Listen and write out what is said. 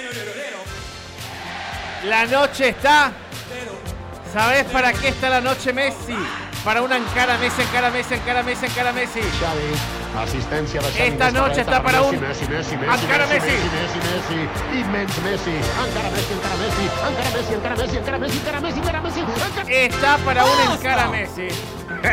La noche está. ¿Sabés para qué está la noche, Messi? Para una encara Messi, encara Messi, encara Messi, encara Messi. Assistència de Xavi. Esta noche está para un... Messi. Encara Messi. Immens Messi. Encara Messi, encara Messi. Encara Messi, encara Messi, encara Messi, encara Messi, encara Messi. Está para un encara Messi.